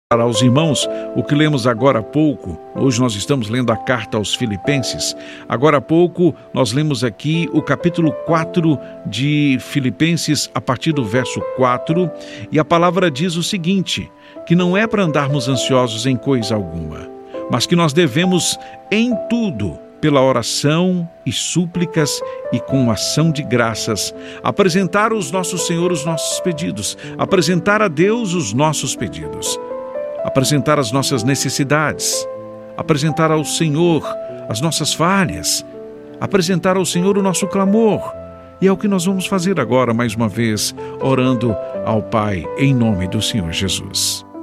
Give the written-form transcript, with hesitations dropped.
Aos irmãos, o que lemos agora há pouco. Hoje nós estamos lendo a carta aos Filipenses. Agora há pouco nós lemos aqui o capítulo 4 de Filipenses, a partir do verso 4, e a palavra diz o seguinte, que não é para andarmos ansiosos em coisa alguma, mas que nós devemos em tudo, pela oração e súplicas e com ação de graças, apresentar aos nossos Senhor os nossos pedidos, apresentar a Deus os nossos pedidos, apresentar as nossas necessidades, apresentar ao Senhor as nossas falhas, apresentar ao Senhor o nosso clamor. E é o que nós vamos fazer agora, mais uma vez, orando ao Pai, em nome do Senhor Jesus.